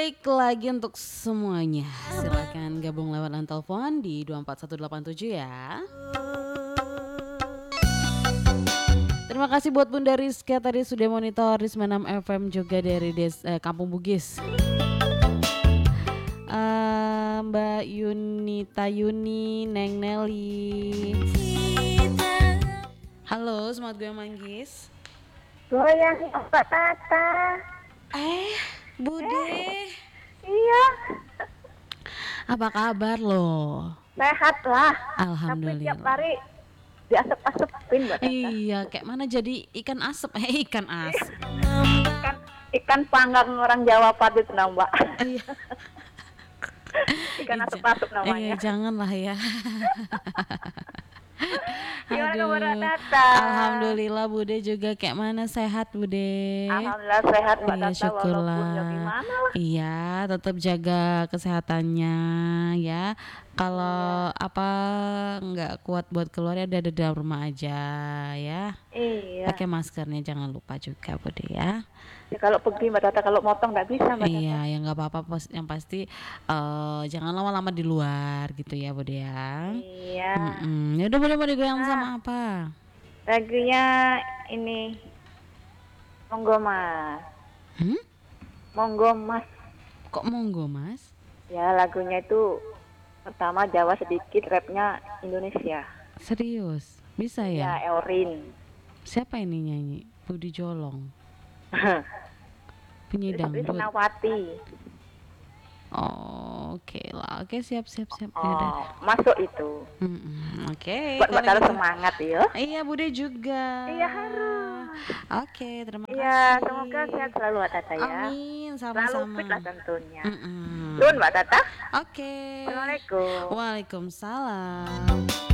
Balik lagi untuk semuanya. Silakan gabung lewat line telepon di 24187 ya. Terima kasih buat Bunda Rizka tadi sudah monitor di 96 FM juga dari Kampung Bugis. Mbak Yunita Yuni, Neng Nelly. Halo, semangat gue manggis. Goyang Mbak Tata. Bude. Iya. Apa kabar lo? Sehat lah. Alhamdulillah. Tapi tiap hari diasep-asepin Mbak Tata. Iya, kayak mana jadi ikan asap? Ikan asap. Ikan panggang orang Jawa Pati itu Mbak. Iya. Ikan asap-asep namanya. Janganlah ya. Gimana kabar Mbak Tata? Alhamdulillah Bude juga kayak mana, sehat Bude? Alhamdulillah sehat Mbak Tata. Syukurlah. Walaupun ya gimana lah. Iya, tetap jaga kesehatannya ya. Kalau nggak kuat buat keluar ya udah ada dalam rumah aja ya. Iya. Pakai maskernya jangan lupa juga Bude ya. Ya, kalau pergi Mbak Tata, kalau motong nggak bisa Mbak Tata. Iya, ya nggak apa-apa. Yang pasti jangan lama-lama di luar gitu ya Bude ya. Iya. Ya udah, boleh mau digoyang sama apa? Lagunya ini Monggo Mas. Monggo Mas. Kok monggo Mas? Ya lagunya itu pertama Jawa sedikit, rapnya Indonesia. Serius? Bisa ya? Ya Eurin. Siapa ini nyanyi? Budi Jolong. Penyanyi dangdut. Nawati. Oke lah. Oke, siap. Masuk itu. Oke. Buat Mbak semangat ya. Iya, Bude juga. Iya harus. Oke, terima kasih. Iya, semoga sehat selalu Mbak Tata ya. Amin, sama-sama. Selalu fit lah tentunya. Nuhun Mbak Tata. Oke. Assalamualaikum. Waalaikumsalam.